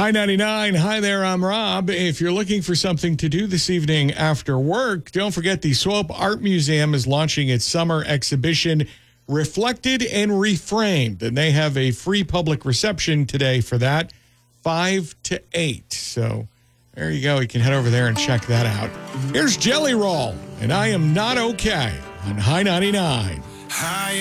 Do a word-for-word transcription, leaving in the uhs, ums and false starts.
Hi ninety-nine. Hi there, I'm Rob. If you're looking for something to do this evening after work, don't forget the Swope Art Museum is launching its summer exhibition, Reflected and Reframed. And they have a free public reception today for that, five to eight. So there you go. You can head over there and check that out. Here's Jelly Roll, and I Am Not Okay on Hi ninety-nine. Hi.